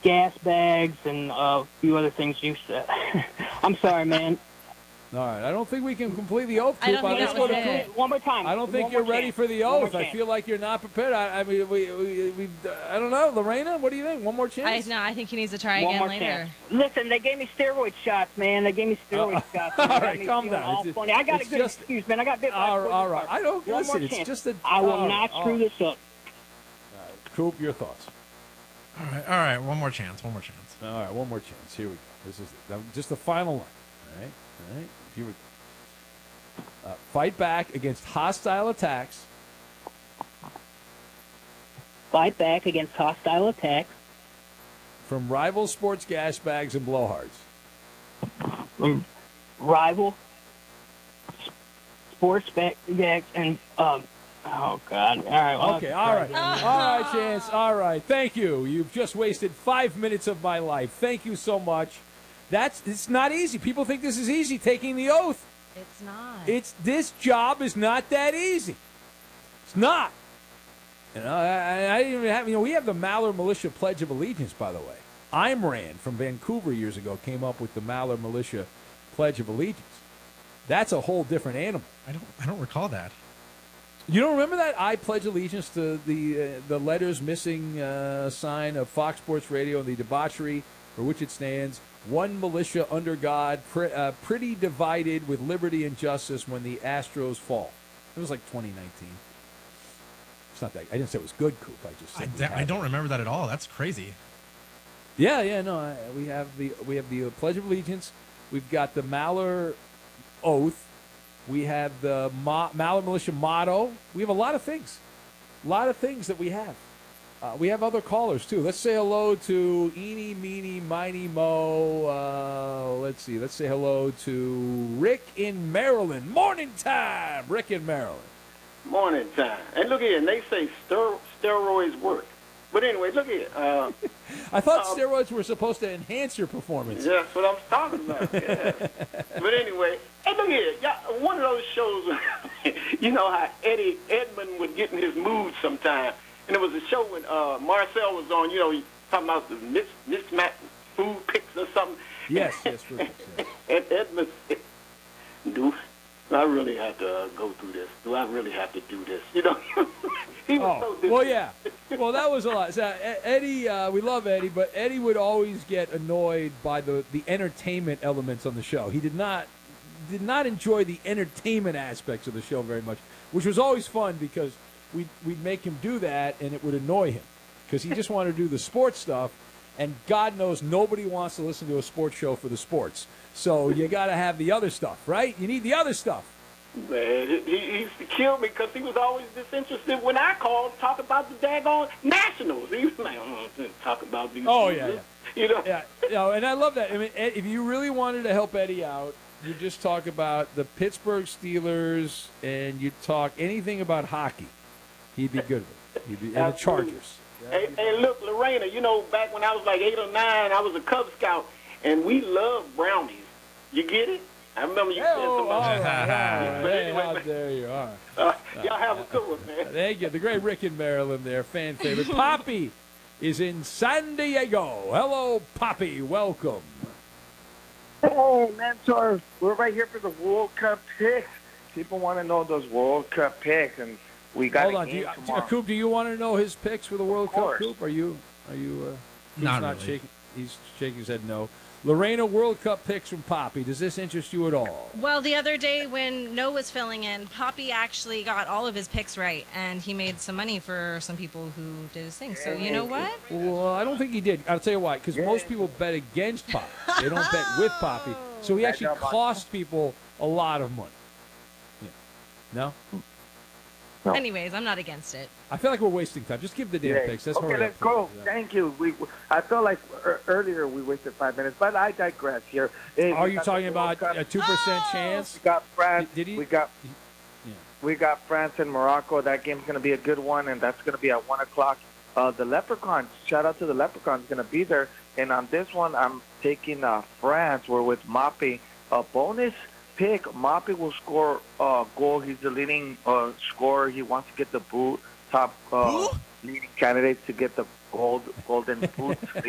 gas bags and a few other things you said. I'm sorry, man. All right, I don't think we can complete the oath, I Coop. don't think that was it. One more time. I don't think you're ready for the oath. I feel like you're not prepared. I mean, I don't know. Lorena, what do you think? One more chance? I think he needs to try One again more later. chance. Listen, they gave me steroid shots, man. They gave me steroid shots. All right, calm down. All funny. I got a good excuse, man. I got bit by a all right. I don't One listen. more It's chance. just a. I will not screw this up. Coop, your thoughts. All right. One more chance. All right, one more chance. Here we go. This is just the final line. All right. Here we go. Fight back against hostile attacks. Fight back against hostile attacks. From rival sports gas bags and blowhards. Rival sports bags and oh God! All right. Okay. All right, Chance. All right. Thank you. You've just wasted 5 minutes of my life. Thank you so much. It's not easy. People think this is easy, taking the oath. It's not. This job is not that easy. It's not. You know, I didn't even have. You know, we have the Maller Militia Pledge of Allegiance, by the way. Ayn Rand from Vancouver years ago came up with the Maller Militia Pledge of Allegiance. That's a whole different animal. I don't recall that. You don't remember that? I pledge allegiance to the letters missing sign of Fox Sports Radio and the debauchery for which it stands. One militia under God, pretty divided with liberty and justice when the Astros fall. It was like 2019. It's not that. I didn't say it was good, Coop. I just said I don't remember that at all. That's crazy. Yeah, no. We have the Pledge of Allegiance. We've got the Maller Oath. We have the Maller Militia motto. We have a lot of things. A lot of things that we have. We have other callers, too. Let's say hello to Eeny, Meeny, Miny, Mo. Let's see. Let's say hello to Rick in Maryland. Morning time, Rick in Maryland. Morning time. And look here, and they say steroids work. But anyway, look here. I thought steroids were supposed to enhance your performance. Yeah, that's what I'm talking about. Yeah. But anyway, hey, look here. One of those shows, you know how Eddie Edmond would get in his mood sometime. And there was a show when Marcel was on, you know, he talking about the mismatched food picks or something. Yes, food picks. Yes. And Edmund said, do I really have to go through this? Do I really have to do this? You know, he was so well, yeah. Well, that was a lot. So, Eddie, we love Eddie, but Eddie would always get annoyed by the entertainment elements on the show. He did not enjoy the entertainment aspects of the show very much, which was always fun because we'd make him do that, and it would annoy him because he just wanted to do the sports stuff, and God knows nobody wants to listen to a sports show for the sports. So you got to have the other stuff, right? You need the other stuff. Man, he used to kill me because he was always disinterested when I called to talk about the daggone Nationals. He was like, talk about these. Oh, yeah. You know? Yeah, and I love that. I mean, if you really wanted to help Eddie out, you just talk about the Pittsburgh Steelers and you talk anything about hockey. He'd be good with it. And the Chargers. Hey, look, Lorena, you know, back when I was like 8 or 9, I was a Cub Scout, and we loved brownies. You get it? I remember you said something about that. But anyway, how dare you. All right. Y'all have a good one, man. Thank you. The great Rick in Maryland there, fan favorite. Poppy is in San Diego. Hello, Poppy. Welcome. Hey, Mentor. We're right here for the World Cup picks. People want to know those World Cup picks, and we got Hold on. Coop, do you want to know his picks for the World Cup, Coop? Are you not really. shaking? He's shaking his head no. Lorena, World Cup picks from Poppy. Does this interest you at all? Well, the other day when Noah was filling in, Poppy actually got all of his picks right, and he made some money for some people who did his thing. So you know what? Well, I don't think he did. I'll tell you why. Because most people bet against Poppy. They don't bet with Poppy. So he actually cost people a lot of money. Yeah. No? No. Anyways, I'm not against it. I feel like we're wasting time. Just give the damn picks. Let's hurry let's up. go. Thank you. I felt like earlier we wasted 5 minutes, but I digress here. Hey, are you talking about a 2% chance? We got France. Did he? We got France and Morocco. That game's going to be a good one, and that's going to be at 1 o'clock. The Leprechauns. Shout out to the Leprechauns. Going to be there. And on this one, I'm taking France. We're with Mappe. A bonus pick. Mappe will score a goal. He's the leading scorer. He wants to get the top leading candidate to get the golden boot.